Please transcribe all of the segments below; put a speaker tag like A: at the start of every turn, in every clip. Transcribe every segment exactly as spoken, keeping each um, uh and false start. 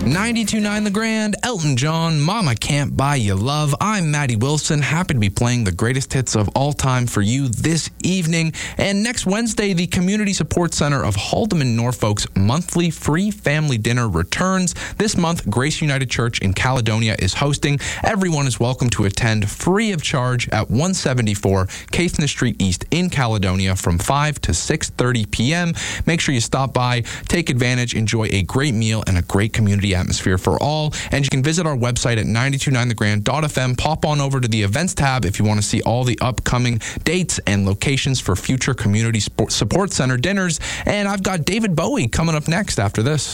A: ninety-two point nine The Grand, Elton John, Mama Can't Buy You Love. I'm Maddie Wilson, happy to be playing the greatest hits of all time for you this evening. And next Wednesday, the Community Support Center of Haldeman Norfolk's monthly free family dinner returns. This month, Grace United Church in Caledonia is hosting. Everyone is welcome to attend free of charge at one seventy-four Caithness Street East in Caledonia from five to six thirty p.m. Make sure you stop by, take advantage, enjoy a great meal and a great community atmosphere for all. And you can visit our website at nine two nine the grand dot f m. Pop on over to the events tab if you want to see all the upcoming dates and locations for future Community Support Center dinners. And I've got David Bowie coming up next after this.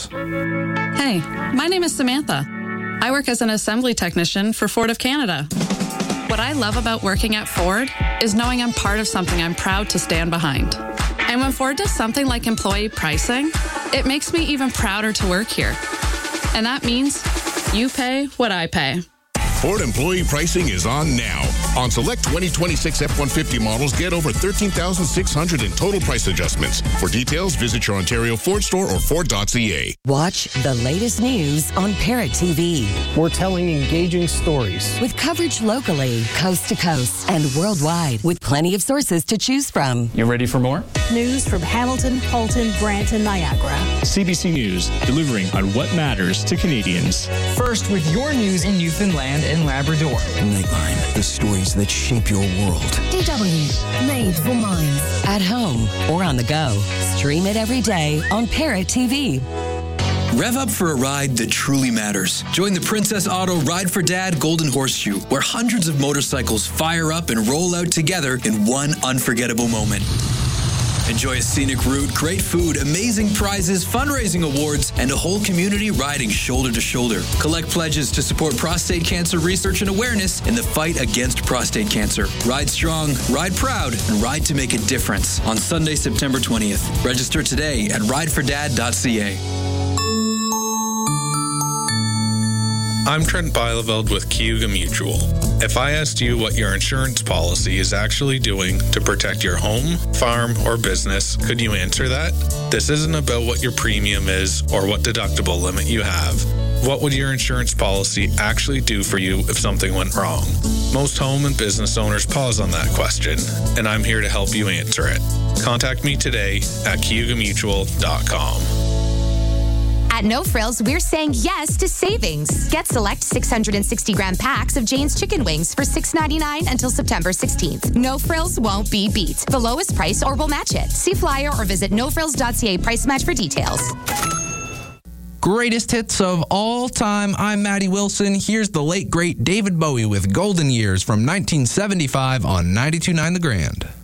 B: Hey, my name is Samantha. I work as an assembly technician for Ford of Canada. What I love about working at Ford is knowing I'm part of something I'm proud to stand behind. And when Ford does something like employee pricing, it makes me even prouder to work here. And that means you pay what I pay.
C: Ford employee pricing is on now. On select twenty twenty-six F one fifty models, get over thirteen thousand six hundred dollars in total price adjustments. For details, visit your Ontario Ford store or Ford dot c a.
D: Watch the latest news on Parrot T V.
E: We're telling engaging stories.
D: With coverage locally, coast to coast, and worldwide, with plenty of sources to choose from.
E: You ready for more?
F: News from Hamilton, Halton, Brant, and Niagara.
G: C B C News, delivering on what matters to Canadians.
H: First with your news in Newfoundland and Labrador.
I: Nightline, the stories that shape your world.
D: D W, made for minds. At home or on the go. Stream it every day on Parrot T V.
J: Rev up for a ride that truly matters. Join the Princess Auto Ride for Dad Golden Horseshoe, where hundreds of motorcycles fire up and roll out together in one unforgettable moment. Enjoy a scenic route, great food, amazing prizes, fundraising awards, and a whole community riding shoulder to shoulder. Collect pledges to support prostate cancer research and awareness in the fight against prostate cancer. Ride strong, ride proud, and ride to make a difference on Sunday, September twentieth. Register today at ride for dad dot c a.
K: I'm Trent Bielefeld with Cayuga Mutual. If I asked you what your insurance policy is actually doing to protect your home, farm, or business, could you answer that? This isn't about what your premium is or what deductible limit you have. What would your insurance policy actually do for you if something went wrong? Most home and business owners pause on that question, and I'm here to help you answer it. Contact me today at cayuga mutual dot com.
L: At No Frills, we're saying yes to savings. Get select six hundred sixty gram packs of Jane's chicken wings for six ninety-nine until September sixteenth. No Frills won't be beat. The lowest price or we'll match it. See flyer or visit no frills dot c a price match for details.
A: Greatest hits of all time. I'm Maddie Wilson. Here's the late, great David Bowie with Golden Years from nineteen seventy-five on ninety-two point nine The Grand.